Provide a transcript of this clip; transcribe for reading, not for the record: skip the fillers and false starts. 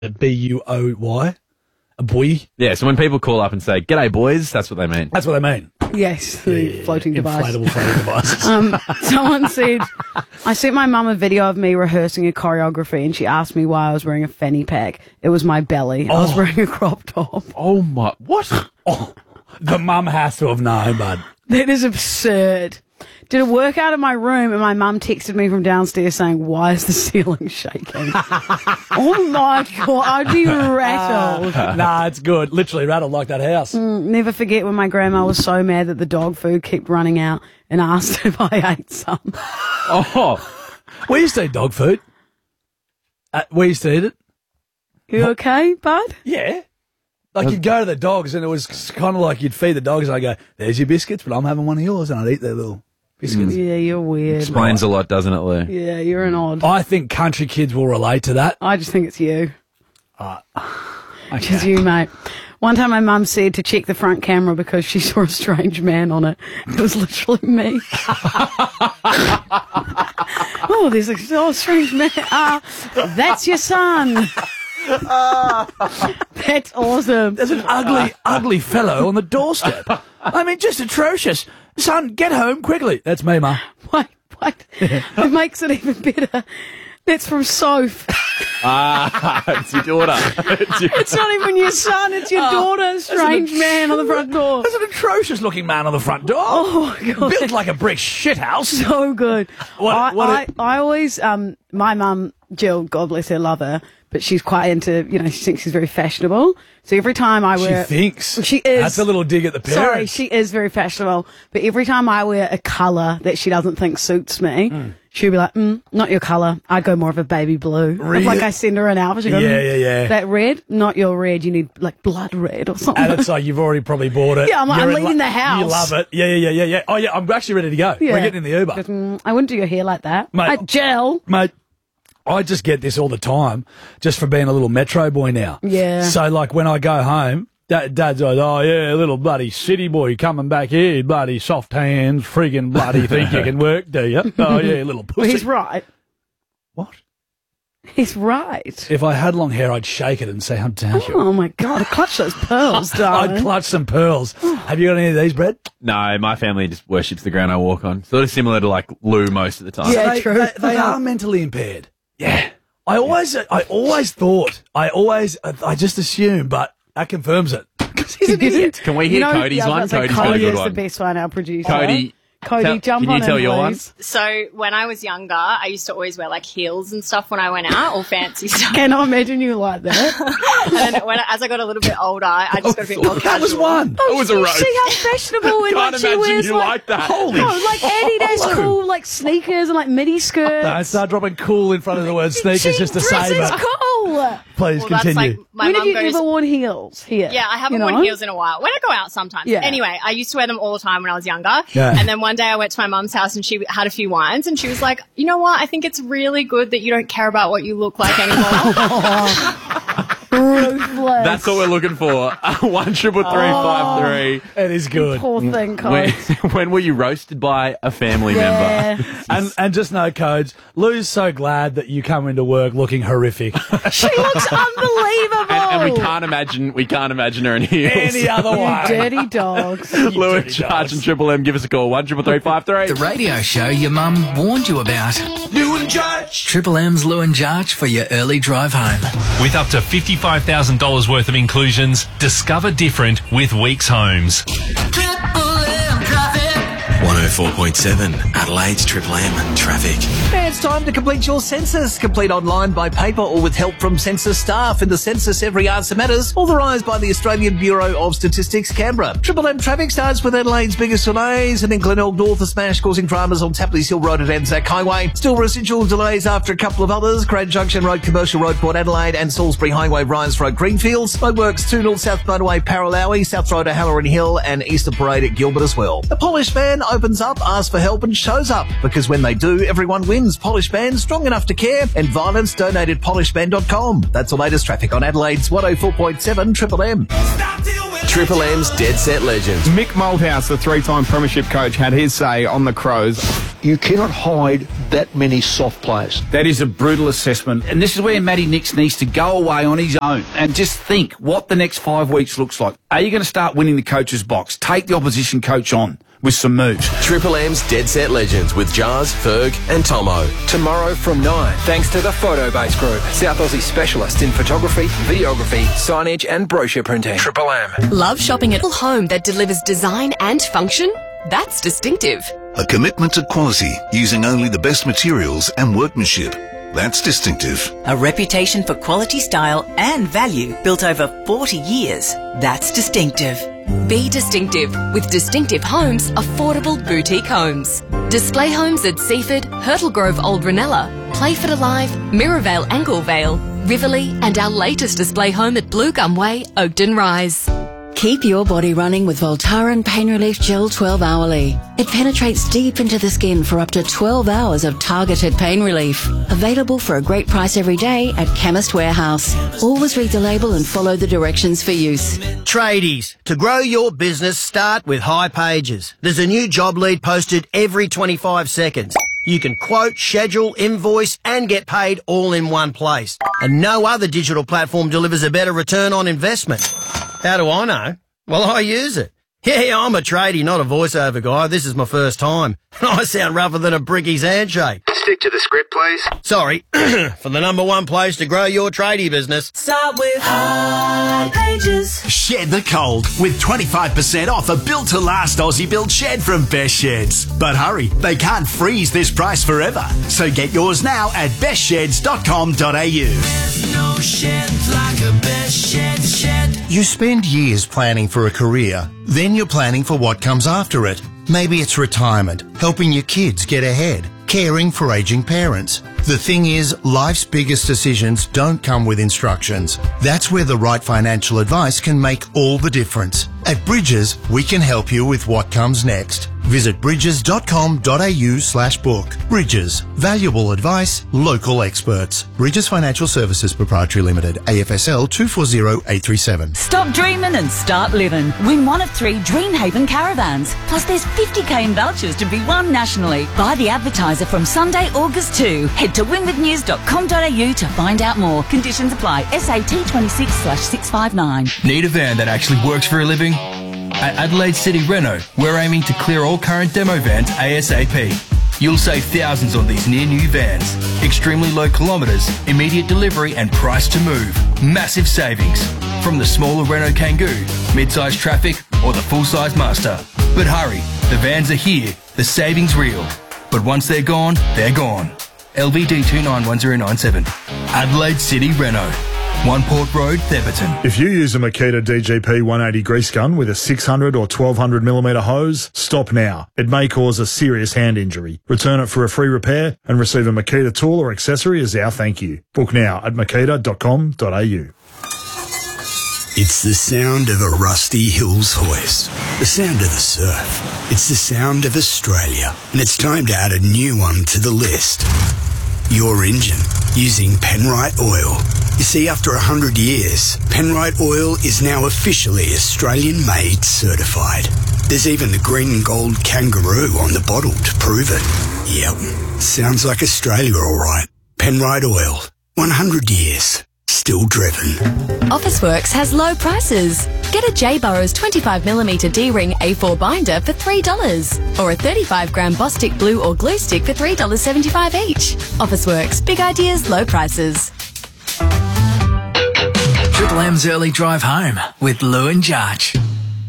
B-U-O-Y. A buoy. Yeah, so when people call up and say, "G'day, boys," that's what they mean. That's what they mean. Yes, the floating device. Inflatable floating devices. Someone said, I sent my mum a video of me rehearsing a choreography and she asked me why I was wearing a fanny pack. It was my belly. I was wearing a crop top. Oh, my... What? Oh, the mum has to have known, bud. That is absurd. Did a work out of my room and my mum texted me from downstairs saying, why is the ceiling shaking? Oh my God, I'd be rattled. Nah, it's good. Literally rattled like that house. Never forget when my grandma was so mad that the dog food kept running out and asked if I ate some. Oh. We used to eat dog food. We used to eat it. You okay, bud? Yeah. Like you'd go to the dogs and it was kind of like you'd feed the dogs and I'd go, there's your biscuits, but I'm having one of yours, and I'd eat their little biscuits. Yeah, you're weird. Explains a lot, doesn't it, Lou? Yeah, you're an odd. I think country kids will relate to that. I just think it's you. Okay. It's you, mate. One time my mum said to check the front camera because she saw a strange man on it. It was literally me. Oh, there's a strange man. That's your son. That's awesome. There's an ugly fellow on the doorstep. I mean, just atrocious. Son, get home quickly. That's me, Ma. Wait. It makes it even better. That's from Soph. It's your daughter. It's not even your son, it's your daughter. Strange man on the front door. There's an atrocious looking man on the front door. Oh, my God. Built like a brick shithouse. So good. I always, my mum, Jill, God bless her, love her, but she's quite into, she thinks she's very fashionable. So every time I wear... She thinks. She is. That's a little dig at the parents. Sorry, she is very fashionable. But every time I wear a colour that she doesn't think suits me, she'll be like, not your colour. I'd go more of a baby blue. Really? Like I send her an outfit. She goes, Yeah. That red? Not your red. You need like blood red or something. And it's like you've already probably bought it. Yeah, I'm leaving the house. You love it. Yeah. Oh, yeah, I'm actually ready to go. Yeah. We're getting in the Uber. She goes, I wouldn't do your hair like that. Mate, gel. Mate, I just get this all the time just for being a little metro boy now. Yeah. So, like, when I go home, Dad's like, oh, yeah, little bloody city boy coming back here, bloody soft hands, friggin' bloody think you can work, do you? Oh, yeah, little pussy. Well, he's right. What? He's right. If I had long hair, I'd shake it and say, how dare you. Oh, my God. Clutch those pearls, darling. I'd clutch some pearls. Have you got any of these, Brett? No, my family just worships the ground I walk on. Sort of similar to, like, Lou most of the time. Yeah, true. They are mentally impaired. Yeah. I always thought, I just assumed, but that confirms it. Because he's an idiot. Can we hear Cody's one? Cody's got a good Cody's one. the best one, our producer. Cody, jump on can you tell in, your please. one? So when I was younger, I used to always wear like heels and stuff when I went out, or fancy stuff. Cannot imagine you like that. And then as I got a little bit older, I just got a bit more casual. That was one. That was a roast. See how fashionable and Can't like she imagine wears you like that. Holy like Adidas cool like sneakers and like midi skirts. No, start dropping cool in front of the word sneakers just to save dresses it. cool. Please Well, that's continue. like my When have mum you goes. ever worn heels here? Yeah, I haven't worn heels in a while. When I go out sometimes. Yeah. Anyway, I used to wear them all the time when I was younger. Yeah. And then one day I went to my mum's house and she had a few wines and she was like, you know what? I think it's really good that you don't care about what you look like anymore. Ruthless. That's what we're looking for. 1-333-553. It is good. Poor thing, Codes. When were you roasted by a family Yeah. member? And just know, Codes, Lou's so glad that you come into work looking horrific. She looks unbelievable. And we can't imagine her in heels. Any other You way. dirty dogs. Lou in charge and Triple M. Give us a call. 1-333-553. The radio show your mum warned you about. Lou and Judge. Triple M's Lou and Jarch for your early drive home. With up to $55,000 worth of inclusions, discover different with Weeks Homes. 104.7 Adelaide's Triple M traffic. It's time to complete your census. Complete online, by paper, or with help from census staff. In the census, every answer matters. Authorised by the Australian Bureau of Statistics, Canberra. Triple M traffic starts with Adelaide's biggest delays, and in Glenelg North, a smash causing dramas on Tapley's Hill Road at Anzac Highway. Still residual delays after a couple of others. Grand Junction Road, Commercial Road, Port Adelaide, and Salisbury Highway, Ryans Road, Greenfields. Roadworks 2 North South Motorway, Paralowie, South Road to Halloran Hill, and Easter Parade at Gilbert as well. The Polish Band opens up, asks for help, and shows up. Because when they do, everyone wins. Polish Band, strong enough to care, and violence donated polishband.com. That's the latest traffic on Adelaide's 104.7 Triple M. Triple M's Dead Set Legends. Mick Malthouse, the three-time premiership coach, had his say on the Crows. you cannot hide that many soft players. That is a brutal assessment. And this is where Matty Nix needs to go away on his own and just think what the next 5 weeks looks like. Are you going to start winning the coach's box? Take the opposition coach on with some moves. Triple M's Dead Set Legends with Jars, Ferg and Tomo. Tomorrow from 9, thanks to the Photobase Group, South Aussie specialist in photography, videography, signage and brochure printing. Triple M. Love shopping at a home that delivers design and function? That's distinctive. A commitment to quality using only the best materials and workmanship. That's distinctive. A reputation for quality, style and value built over 40 years. That's distinctive. Be distinctive with Distinctive Homes, affordable boutique homes. Display homes at Seaford, Hurtle Grove Old Ranella, Playford Alive, Mirrorvale Anglevale, Riverlea and our latest display home at Blue Gum Way, Oakden Rise. Keep your body running with Voltaren Pain Relief Gel 12 hourly. It penetrates deep into the skin for up to 12 hours of targeted pain relief. Available for a great price every day at Chemist Warehouse. Always read the label and follow the directions for use. Tradies, to grow your business, start with High Pages. There's a new job lead posted every 25 seconds. You can quote, schedule, invoice and get paid all in one place. And no other digital platform delivers a better return on investment. How do I know? Well, I use it. Yeah, I'm a tradie, not a voiceover guy. This is my first time. I sound rougher than a bricky's handshake. Stick to the script, please. Sorry. For the number one place to grow your tradie business. Start with High Pages. Shed the cold with 25% off a built-to-last Aussie built shed from Best Sheds. But hurry, they can't freeze this price forever. So get yours now at bestsheds.com.au. There's no shed like a Best Shed shed. You spend years planning for a career, then you're planning for what comes after it. Maybe it's retirement, helping your kids get ahead, caring for aging parents. The thing is, life's biggest decisions don't come with instructions. That's where the right financial advice can make all the difference. At Bridges, we can help you with what comes next. Visit bridges.com.au/book. Bridges. Valuable advice, local experts. Bridges Financial Services Proprietary Limited, AFSL 240837. Stop dreaming and start living. Win one of 3 Dreamhaven caravans. Plus there's 50k in vouchers to be won nationally. Buy the advertiser from Sunday, August 2. Head to winwithnews.com.au to find out more. Conditions apply. SAT 26/659. Need a van that actually works for a living? At Adelaide City Reno, we're aiming to clear all current demo vans ASAP. You'll save thousands on these near-new vans. Extremely low kilometres, immediate delivery and price to move. Massive savings. From the smaller Renault Kangoo, mid-size Traffic or the full-size Master. But hurry, the vans are here, the savings real. But once they're gone, they're gone. LVD 291097. Adelaide City Renault. One Port Road, Theberton. If you use a Makita DGP 180 grease gun with a 600 or 1200mm hose, stop now. It may cause a serious hand injury. Return it for a free repair and receive a Makita tool or accessory as our thank you. Book now at makita.com.au. It's the sound of a Rusty Hills hoist. The sound of the surf. It's the sound of Australia. And it's time to add a new one to the list. Your engine, using Penrite Oil. You see, after 100 years, Penrite Oil is now officially Australian-made certified. There's even the green and gold kangaroo on the bottle to prove it. Yep, sounds like Australia all right. Penrite Oil, 100 years. Still driven. Officeworks has low prices. Get a J. Burrows 25mm D-ring A4 binder for $3 or a 35-gram Bostik glue or glue stick for $3.75 each. Officeworks, big ideas, low prices. Triple M's Early Drive Home with Lou and Jarch.